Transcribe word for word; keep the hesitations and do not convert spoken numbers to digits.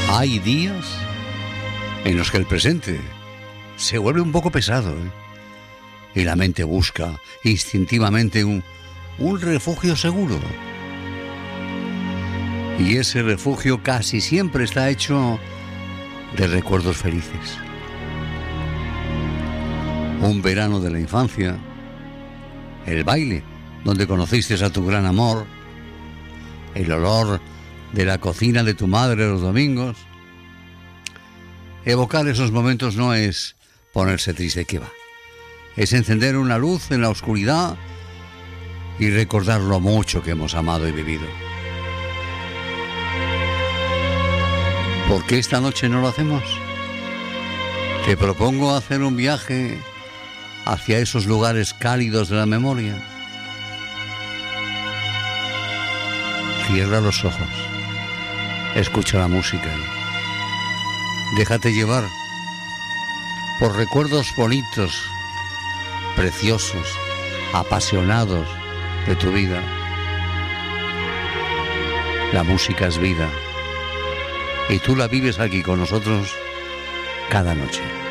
Hay días en los que el presente se vuelve un poco pesado, ¿eh? Y la mente busca instintivamente un, un refugio seguro. Y ese refugio casi siempre está hecho de recuerdos felices. Un verano de la infancia, el baile donde conociste a tu gran amor, el olor de la cocina de tu madre los domingos. Evocar esos momentos no es ponerse triste, que va. Es encender una luz en la oscuridad y recordar lo mucho que hemos amado y vivido. ¿Por qué esta noche no lo hacemos? Te propongo hacer un viaje hacia esos lugares cálidos de la memoria. Cierra los ojos, escucha la música y déjate llevar por recuerdos bonitos, preciosos, apasionados de tu vida. La música es vida y tú la vives aquí con nosotros cada noche.